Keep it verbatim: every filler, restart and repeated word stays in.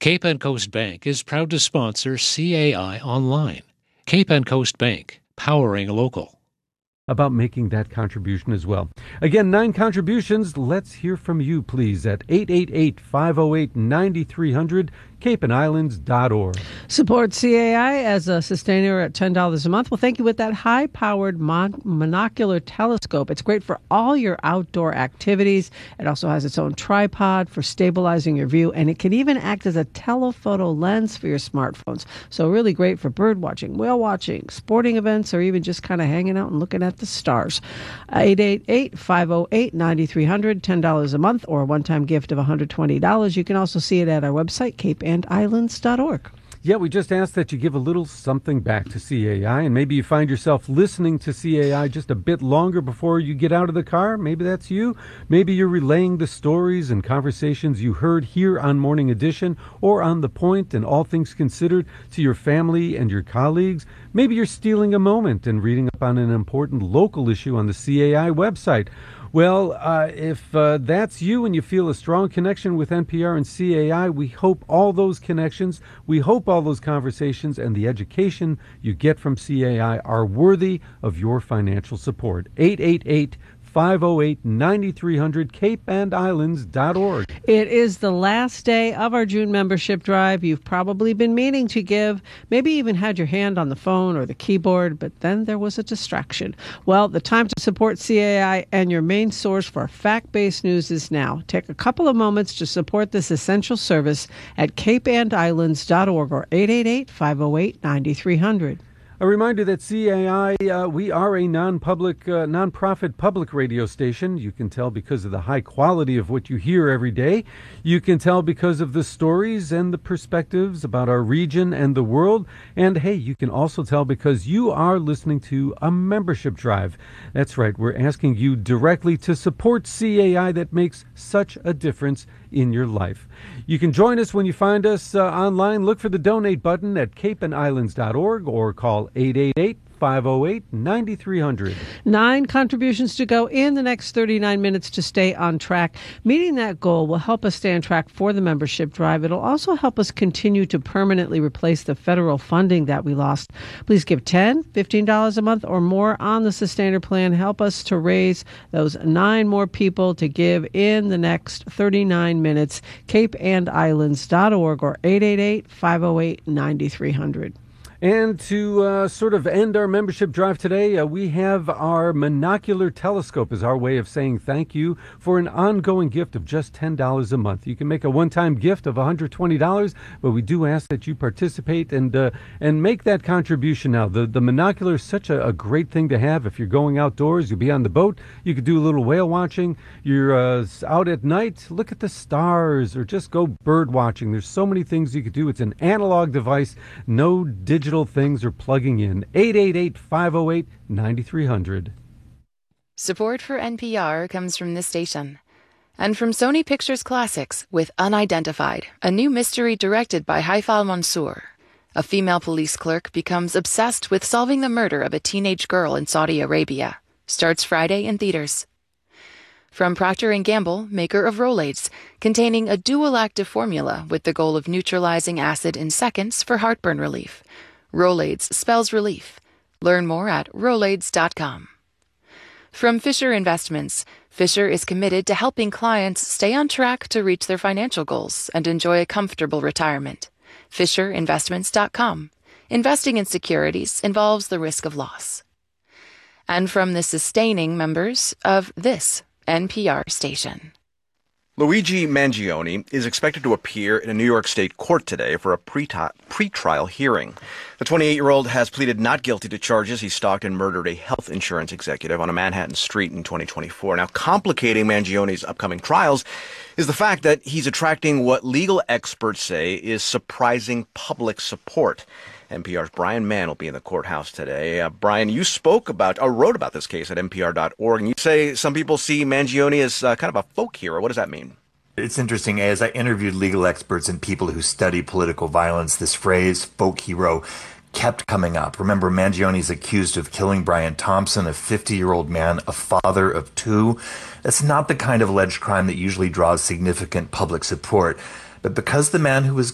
Cape and Coast Bank is proud to sponsor C A I Online. Cape and Coast Bank, powering local. About making that contribution as well. Again, nine contributions. Let's hear from you, please, at eight eight eight, five oh eight, nine three hundred, cape and islands dot org. Support C A I as a sustainer at ten dollars a month. Well, thank you with that high-powered mon- monocular telescope. It's great for all your outdoor activities. It also has its own tripod for stabilizing your view, and it can even act as a telephoto lens for your smartphones. So really great for bird watching, whale watching, sporting events, or even just kind of hanging out and looking at the stars. eight eight eight, five oh eight, nine three hundred, ten dollars a month, or a one-time gift of one hundred twenty dollars. You can also see it at our website, cape and islands dot org. Yeah, we just ask that you give a little something back to C A I, and maybe you find yourself listening to C A I just a bit longer before you get out of the car. Maybe that's you. Maybe you're relaying the stories and conversations you heard here on Morning Edition or on The Point and All Things Considered to your family and your colleagues. Maybe you're stealing a moment and reading up on an important local issue on the C A I website. Well, uh, if uh, that's you and you feel a strong connection with N P R and C A I, we hope all those connections, we hope all those conversations and the education you get from C A I are worthy of your financial support. eight eight eight, five oh eight, nine three hundred, cape and islands dot org. It is the last day of our June membership drive. You've probably been meaning to give, maybe even had your hand on the phone or the keyboard, but then there was a distraction. Well, the time to support C A I and your main source for fact-based news is now. Take a couple of moments to support this essential service at cape and islands dot org or eight eight eight, five oh eight, nine three hundred. A reminder that C A I, uh, we are a non-public, uh, non-profit public radio station. You can tell because of the high quality of what you hear every day. You can tell because of the stories and the perspectives about our region and the world. And hey, you can also tell because you are listening to a membership drive. That's right. We're asking you directly to support C A I that makes such a difference in your life. You can join us when you find us uh, online. Look for the donate button at cape and islands dot org or call eight eight eight, five oh eight, nine three hundred. Nine contributions to go in the next thirty-nine minutes to stay on track. Meeting that goal will help us stay on track for the membership drive. It'll also help us continue to permanently replace the federal funding that we lost. Please give ten dollars, fifteen dollars a month or more on the Sustainer Plan. Help us to raise those nine more people to give in the next thirty-nine minutes. cape and islands dot org or eight eight eight, five oh eight, nine three hundred. And to uh, sort of end our membership drive today, uh, we have our monocular telescope as our way of saying thank you for an ongoing gift of just ten dollars a month. You can make a one-time gift of one hundred twenty dollars, but we do ask that you participate and uh, and make that contribution now. The the monocular is such a, a great thing to have. If you're going outdoors, you'll be on the boat, you could do a little whale watching. You're uh, out at night, look at the stars, or just go bird watching. There's so many things you could do. It's an analog device, no digital things are plugging in. eight eight eight, five oh eight, nine three hundred. Support for N P R comes from this station and from Sony Pictures Classics with Unidentified, a new mystery directed by Haifal Mansour. A female police clerk becomes obsessed with solving the murder of a teenage girl in Saudi Arabia. Starts Friday in theaters. From Procter and Gamble, maker of Rolaids, containing a dual-active formula with the goal of neutralizing acid in seconds for heartburn relief. Rolaids spells relief. Learn more at rolaids dot com. From Fisher Investments, Fisher is committed to helping clients stay on track to reach their financial goals and enjoy a comfortable retirement. fisher investments dot com. Investing in securities involves the risk of loss. And from the sustaining members of this N P R station. Luigi Mangione is expected to appear in a New York State court today for a pre-trial hearing. The twenty-eight-year-old has pleaded not guilty to charges he stalked and murdered a health insurance executive on a Manhattan street in twenty twenty-four. Now, complicating Mangione's upcoming trials is the fact that he's attracting what legal experts say is surprising public support. N P R's Brian Mann will be in the courthouse today. Uh, Brian, you spoke about, or wrote about this case at N P R dot org, and you say some people see Mangione as uh, kind of a folk hero. What does that mean? It's interesting. As I interviewed legal experts and people who study political violence, this phrase, folk hero, kept coming up. Remember, Mangione is accused of killing Brian Thompson, a fifty-year-old man, a father of two. That's not the kind of alleged crime that usually draws significant public support. But because the man who was